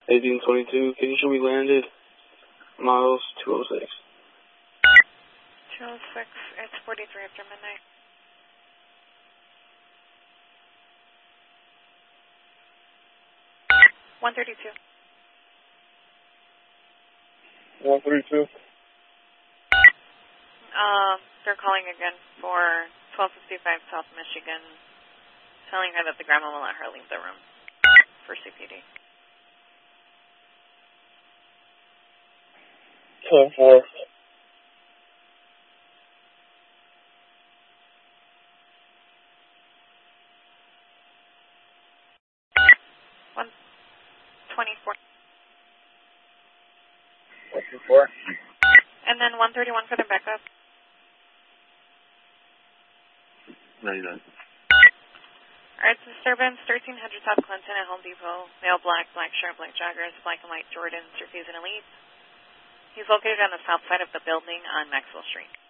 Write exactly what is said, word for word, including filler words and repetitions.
eighteen twenty-two, can you show me landed? Miles two oh six. two oh six, it's forty-three after midnight. one thirty-two. one thirty-two. Um, they're calling again for twelve fifty-five South Michigan, telling her that the grandma will let her leave the room for C P D. ten four. one twenty-four. one twenty-four. And then one thirty-one for the backup. ninety-nine. Alright, disturbance, thirteen hundred South Clinton at Home Depot. Male black, black shirt, black joggers, black and white Jordans, Surface and Elite. He's located on the south side of the building on Maxwell Street.